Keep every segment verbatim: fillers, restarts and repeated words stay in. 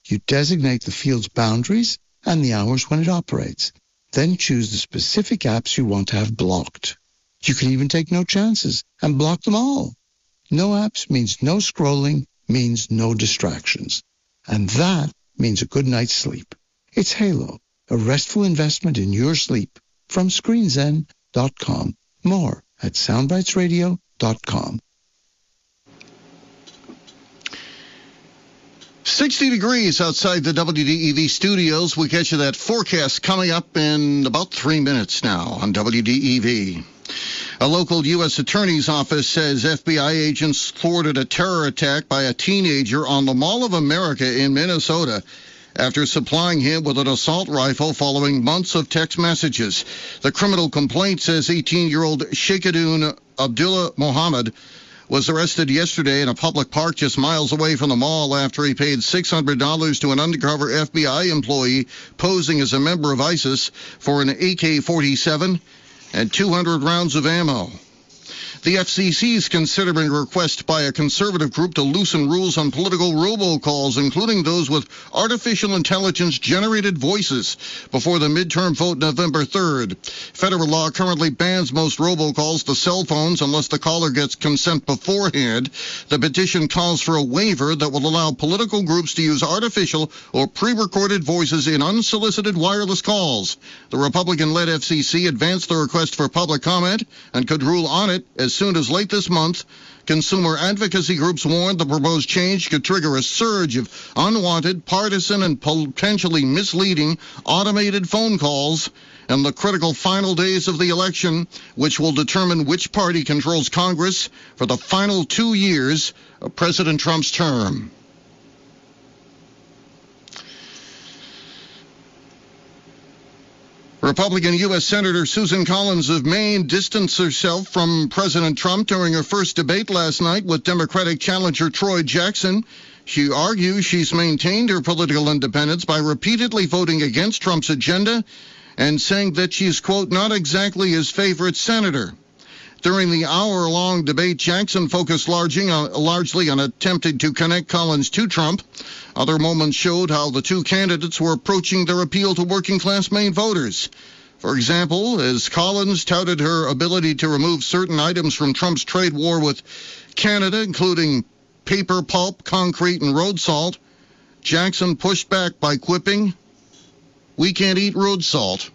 You designate the field's boundaries and the hours when it operates. Then choose the specific apps you want to have blocked. You can even take no chances and block them all. No apps means no scrolling, means no distractions. And that means a good night's sleep. It's Halo, a restful investment in your sleep from screen zen dot com. More at soundbites radio dot com. sixty degrees outside the W D E V studios. We get you that forecast coming up in about three minutes now on W D E V. A local U S attorney's office says F B I agents thwarted a terror attack by a teenager on the Mall of America in Minnesota after supplying him with an assault rifle following months of text messages. The criminal complaint says eighteen-year-old Sheikhadoon Abdullah Mohammed was arrested yesterday in a public park just miles away from the mall after he paid six hundred dollars to an undercover F B I employee posing as a member of ISIS for an A K forty-seven and two hundred rounds of ammo. The F C C is considering a request by a conservative group to loosen rules on political robocalls, including those with artificial intelligence-generated voices, before the midterm vote November third. Federal law currently bans most robocalls to cell phones unless the caller gets consent beforehand. The petition calls for a waiver that will allow political groups to use artificial or pre-recorded voices in unsolicited wireless calls. The Republican-led F C C advanced the request for public comment and could rule on it as soon as late this month. Consumer advocacy groups warned the proposed change could trigger a surge of unwanted, partisan, and potentially misleading automated phone calls in the critical final days of the election, which will determine which party controls Congress for the final two years of President Trump's term. Republican U S Senator Susan Collins of Maine distanced herself from President Trump during her first debate last night with Democratic challenger Troy Jackson. She argues she's maintained her political independence by repeatedly voting against Trump's agenda and saying that she's, quote, not exactly his favorite senator. During the hour-long debate, Jackson focused largely on, largely on attempting to connect Collins to Trump. Other moments showed how the two candidates were approaching their appeal to working-class Maine voters. For example, as Collins touted her ability to remove certain items from Trump's trade war with Canada, including paper, pulp, concrete, and road salt, Jackson pushed back by quipping, "We can't eat road salt."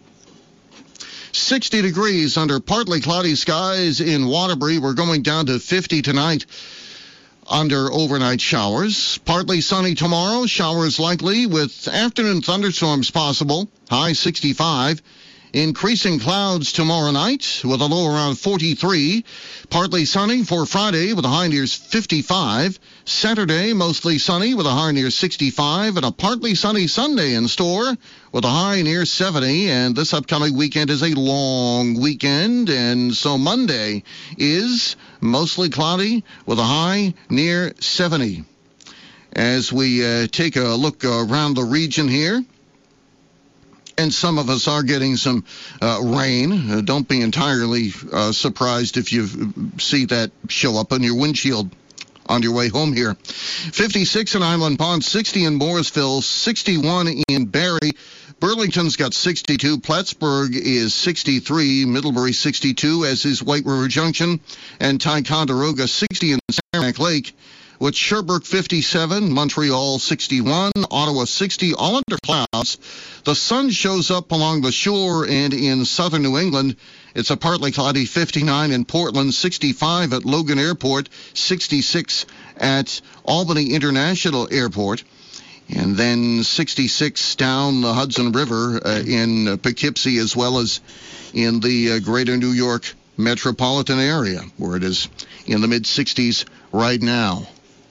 sixty degrees under partly cloudy skies in Waterbury. We're going down to fifty tonight under overnight showers. Partly sunny tomorrow. Showers likely with afternoon thunderstorms possible. High sixty-five. Increasing clouds tomorrow night with a low around forty-three. Partly sunny for Friday with a high near fifty-five. Saturday, mostly sunny with a high near sixty-five. And a partly sunny Sunday in store with a high near seventy. And this upcoming weekend is a long weekend. And so Monday is mostly cloudy with a high near seventy. As we uh, take a look around the region here, and some of us are getting some uh, rain. Uh, don't be entirely uh, surprised if you see that show up on your windshield on your way home here. fifty-six in Island Pond, sixty in Morrisville, sixty-one in Barrie. Burlington's got sixty-two. Plattsburgh is sixty-three. Middlebury sixty-two, as is White River Junction. And Ticonderoga sixty in Saranac Lake. With Sherbrooke fifty-seven, Montreal sixty-one, Ottawa sixty, all under clouds. The sun shows up along the shore and in southern New England. It's a partly cloudy fifty-nine in Portland, sixty-five at Logan Airport, sixty-six at Albany International Airport, and then sixty-six down the Hudson River uh, in Poughkeepsie, as well as in the uh, greater New York metropolitan area, where it is in the mid-sixties right now.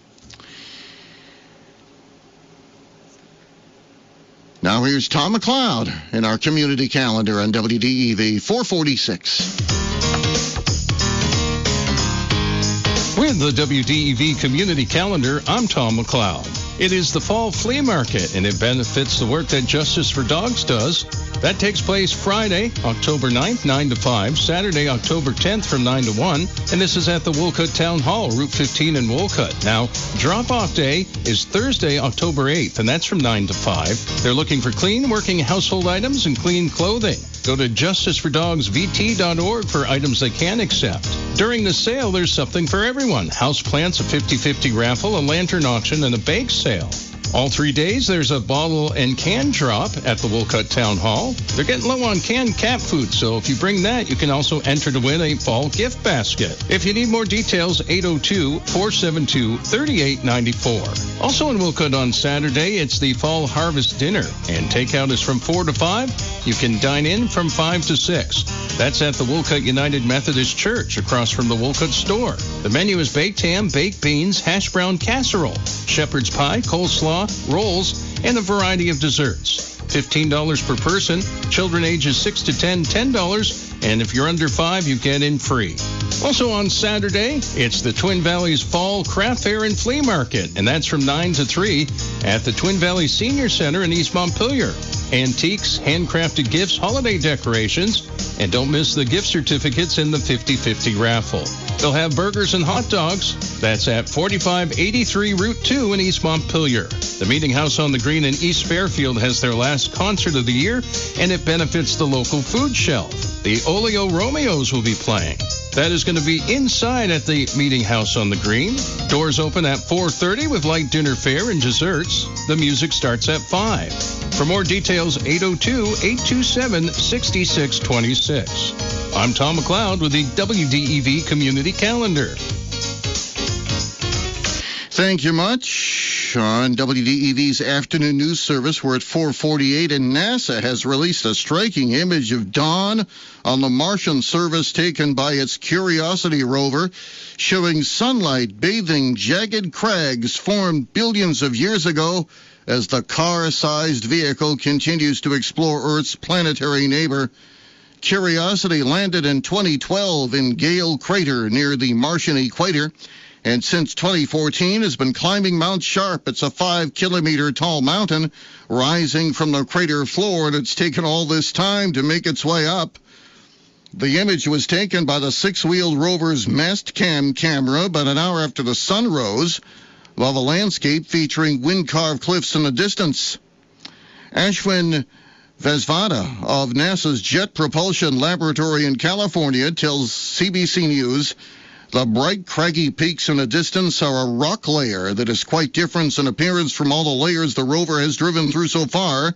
Now here's Tom McLeod in our community calendar on W D E V four forty-six. With the W D E V community calendar, I'm Tom McLeod. It is the Fall Flea Market, and it benefits the work that Justice for Dogs does. That takes place Friday, October ninth, nine to five, Saturday, October tenth from nine to one, and this is at the Wolcott Town Hall, Route fifteen in Wolcott. Now, drop-off day is Thursday, October eighth, and that's from nine to five. They're looking for clean working household items and clean clothing. Go to justice for dogs v t dot org for items they can accept. During the sale, there's something for everyone. House plants, a fifty-fifty raffle, a lantern auction, and a bake sale. All three days, there's a bottle and can drop at the Wolcott Town Hall. They're getting low on canned cat food, so if you bring that, you can also enter to win a fall gift basket. If you need more details, eight oh two, four seven two, three eight nine four. Also in Wolcott on Saturday, it's the Fall Harvest Dinner, and takeout is from four to five. You can dine in from five to six. That's at the Wolcott United Methodist Church, across from the Wolcott store. The menu is baked ham, baked beans, hash brown casserole, shepherd's pie, coleslaw, rolls, and a variety of desserts. fifteen dollars per person. Children ages six to ten, ten dollars. And if you're under five, you get in free. Also on Saturday, it's the Twin Valleys Fall Craft Fair and Flea Market, and that's from nine to three at the Twin Valley Senior Center in East Montpelier. Antiques, handcrafted gifts, holiday decorations, and don't miss the gift certificates in the fifty-fifty raffle. They'll have burgers and hot dogs. That's at forty-five eighty-three Route two in East Montpelier. The Meeting House on the Green in East Fairfield has their last concert of the year, and it benefits the local food shelf. The Oleo Romeos will be playing. That is going to be inside at the Meeting House on the Green. Doors open at four thirty with light dinner fare and desserts. The music starts at five. For more details, eight oh two, eight two seven, six six two six. I'm Tom McLeod with the W D E V Community Calendar. Thank you much. On W D E V's afternoon news service, we're at four forty-eight, and NASA has released a striking image of dawn on the Martian surface taken by its Curiosity rover, showing sunlight bathing jagged crags formed billions of years ago as the car-sized vehicle continues to explore Earth's planetary neighbor. Curiosity landed in twenty twelve in Gale Crater near the Martian equator, and since twenty fourteen has been climbing Mount Sharp. It's a five-kilometer tall mountain rising from the crater floor, and it's taken all this time to make its way up. The image was taken by the six-wheeled rover's Mastcam camera about an hour after the sun rose, above a landscape featuring wind-carved cliffs in the distance. Ashwin Vasvada of NASA's Jet Propulsion Laboratory in California tells C B C News the bright, craggy peaks in the distance are a rock layer that is quite different in appearance from all the layers the rover has driven through so far.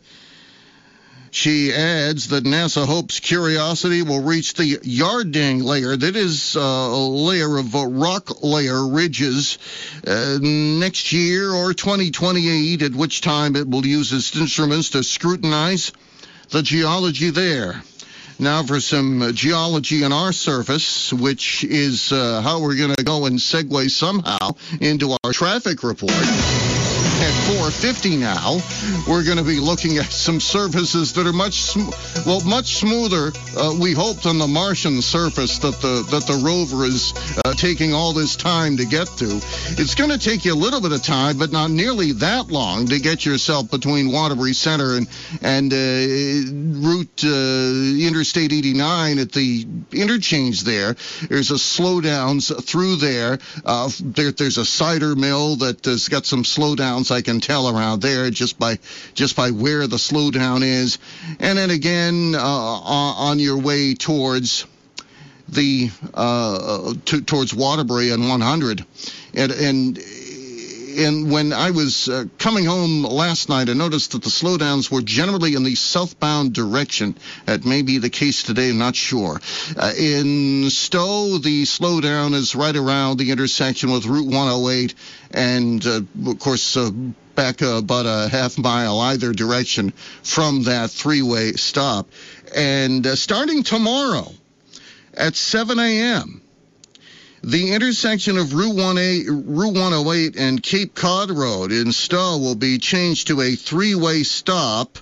She adds that NASA hopes Curiosity will reach the Yardang layer, that is uh, a layer of uh, rock layer ridges, uh, next year or twenty twenty-eight, at which time it will use its instruments to scrutinize the geology there. Now for some uh, geology on our surface, which is uh, how we're going to go and segue somehow into our traffic report. At four fifty now, we're going to be looking at some surfaces that are much, sm- well, much smoother, uh, we hope, than the Martian surface that the that the rover is uh, taking all this time to get to. It's going to take you a little bit of time, but not nearly that long, to get yourself between Waterbury Center and and uh, Route uh, Interstate eighty-nine at the interchange there. There's a slowdowns through there. Uh, there. There's a cider mill that has got some slowdowns, I can tell, around there just by just by where the slowdown is. And then again, uh, on your way towards the uh, to, towards Waterbury on one hundred, and and and when I was uh, coming home last night, I noticed that the slowdowns were generally in the southbound direction. That may be the case today, I'm not sure. Uh, in Stowe, the slowdown is right around the intersection with Route one oh eight, and uh, of course uh, back uh, about a half mile either direction from that three-way stop. And uh, starting tomorrow at seven a.m., the intersection of Route one oh eight and Cape Cod Road in Stowe will be changed to a three-way stop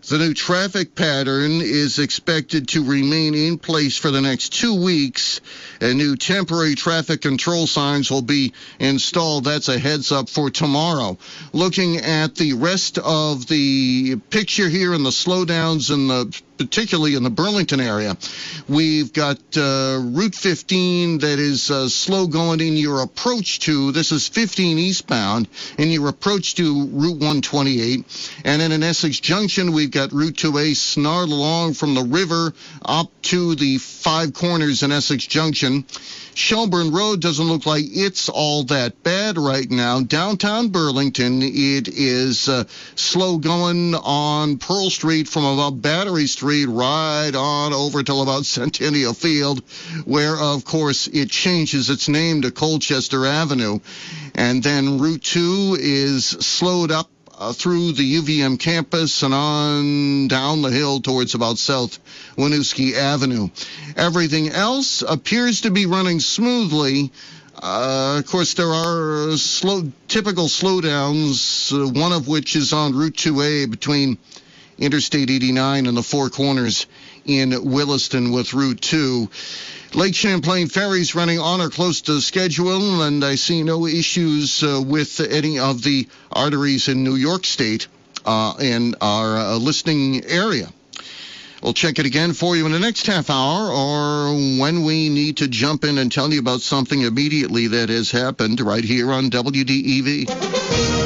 The new traffic pattern is expected to remain in place for the next two weeks, and new temporary traffic control signs will be installed. That's a heads up for tomorrow. Looking at the rest of the picture here and the slowdowns in the particularly in the Burlington area, we've got uh, Route fifteen that is uh, slow going in your approach to, this is fifteen eastbound, in your approach to Route one twenty-eight. And then in Essex Junction, we've got Route two A snarled along from the river up to the Five Corners in Essex Junction. Shelburne Road doesn't look like it's all that bad right now. Downtown Burlington, it is uh, slow going on Pearl Street from about Battery Street right on over till about Centennial Field, where, of course, it changes its name to Colchester Avenue. And then Route two is slowed up Uh, through the U V M campus and on down the hill towards about South Winooski Avenue. Everything else appears to be running smoothly. Uh, of course, there are slow, typical slowdowns, uh, one of which is on Route two A between Interstate eighty-nine and the Four Corners in Williston with Route two. Lake Champlain ferries running on or close to schedule, and I see no issues uh, with any of the arteries in New York State uh, in our uh, listening area. We'll check it again for you in the next half hour, or when we need to jump in and tell you about something immediately that has happened right here on W D E V.